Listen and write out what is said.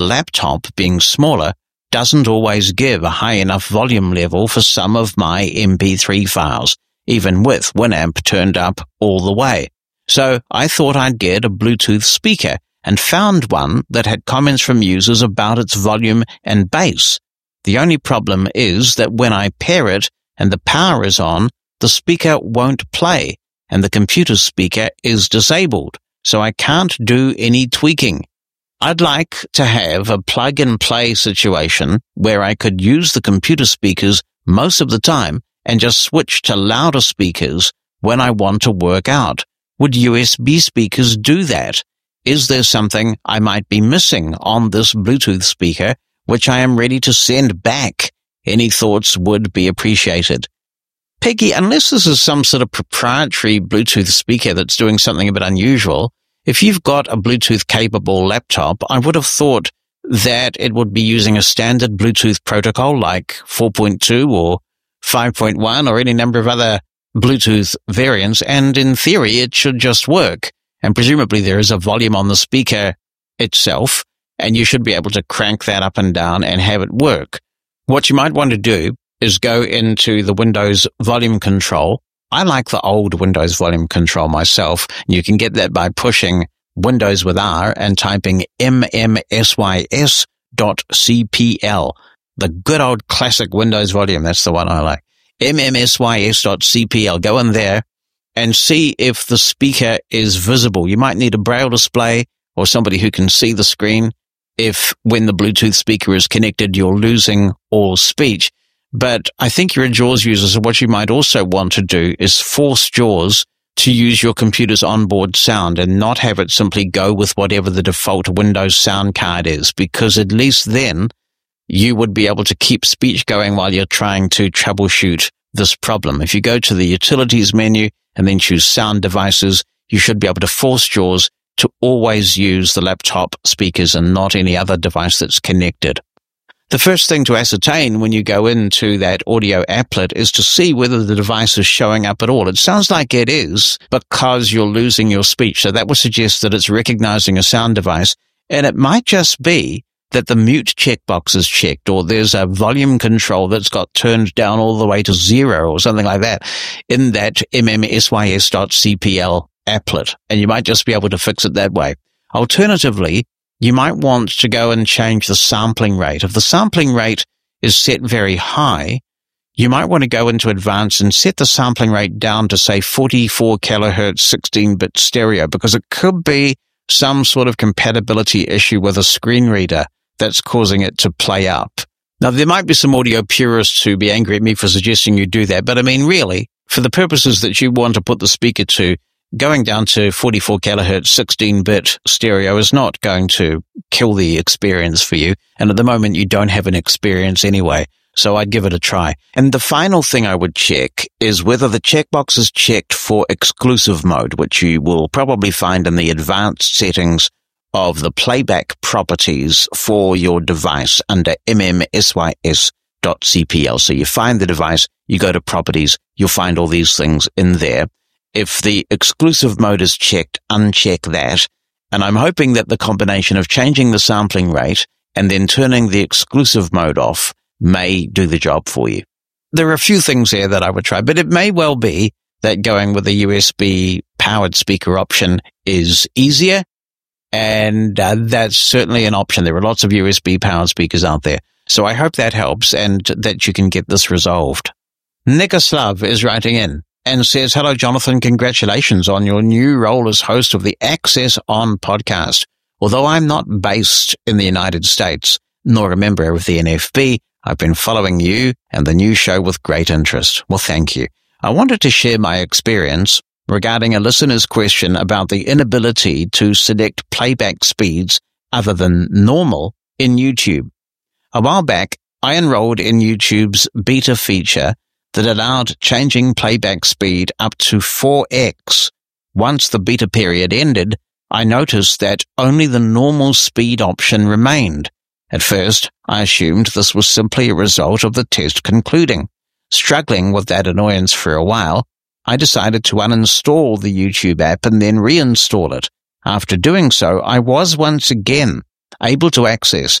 laptop, being smaller, doesn't always give a high enough volume level for some of my MP3 files, even with Winamp turned up all the way. So I thought I'd get a Bluetooth speaker and found one that had comments from users about its volume and bass. The only problem is that when I pair it and the power is on, the speaker won't play and the computer speaker is disabled, so I can't do any tweaking. I'd like to have a plug-and-play situation where I could use the computer speakers most of the time and just switch to louder speakers when I want to work out. Would USB speakers do that? Is there something I might be missing on this Bluetooth speaker which I am ready to send back? Any thoughts would be appreciated. Peggy, unless this is some sort of proprietary Bluetooth speaker that's doing something a bit unusual, if you've got a Bluetooth-capable laptop, I would have thought that it would be using a standard Bluetooth protocol like 4.2 or 5.1 or any number of other Bluetooth variants, and in theory it should just work. And presumably there is a volume on the speaker itself, and you should be able to crank that up and down and have it work. What you might want to do is go into the Windows volume control. I like the old Windows volume control myself. You can get that by pushing Windows with R and typing MMSYS.CPL. The good old classic Windows volume, that's the one I like. MMSYS.CPL. Go in there and see if the speaker is visible. You might need a braille display or somebody who can see the screen if when the Bluetooth speaker is connected you're losing all speech. But I think you're a JAWS user, so what you might also want to do is force JAWS to use your computer's onboard sound and not have it simply go with whatever the default Windows sound card is, because at least then you would be able to keep speech going while you're trying to troubleshoot this problem. If you go to the Utilities menu and then choose Sound Devices, you should be able to force JAWS to always use the laptop speakers and not any other device that's connected. The first thing to ascertain when you go into that audio applet is to see whether the device is showing up at all. It sounds like it is because you're losing your speech. So that would suggest that it's recognizing a sound device. And it might just be that the mute checkbox is checked, or there's a volume control that's got turned down all the way to 0 or something like that in that MMSYS.CPL applet. And you might just be able to fix it that way. Alternatively, you might want to go and change the sampling rate. If the sampling rate is set very high, you might want to go into Advanced and set the sampling rate down to, say, 44 kilohertz 16-bit stereo, because it could be some sort of compatibility issue with a screen reader that's causing it to play up. Now, there might be some audio purists who be angry at me for suggesting you do that, but I mean, really, for the purposes that you want to put the speaker to, going down to 44 kilohertz 16-bit stereo is not going to kill the experience for you. And at the moment, you don't have an experience anyway. So I'd give it a try. And the final thing I would check is whether the checkbox is checked for exclusive mode, which you will probably find in the advanced settings of the playback properties for your device under MMSYS.CPL. So you find the device, you go to properties, you'll find all these things in there. If the exclusive mode is checked, uncheck that. And I'm hoping that the combination of changing the sampling rate and then turning the exclusive mode off may do the job for you. There are a few things there that I would try, but it may well be that going with the USB powered speaker option is easier. And that's certainly an option. There are lots of USB powered speakers out there. So I hope that helps and that you can get this resolved. Nikoslav is writing in and says, hello, Jonathan. Congratulations on your new role as host of the Access On podcast. Although I'm not based in the United States, nor a member of the NFB, I've been following you and the new show with great interest. Well, thank you. I wanted to share my experience regarding a listener's question about the inability to select playback speeds other than normal in YouTube. A while back, I enrolled in YouTube's beta feature that allowed changing playback speed up to 4x. Once the beta period ended, I noticed that only the normal speed option remained. At first, I assumed this was simply a result of the test concluding. Struggling with that annoyance for a while, I decided to uninstall the YouTube app and then reinstall it. After doing so, I was once again able to access